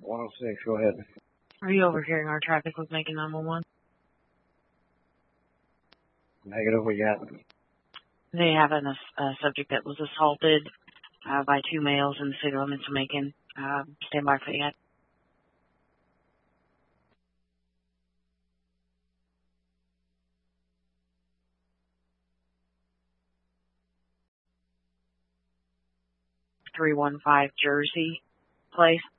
106, go ahead. Are you overhearing our traffic with Macon 911? Negative, we got. They have a subject that was assaulted by two males in the city limits of Macon. Stand by for that. .315 Jersey Place.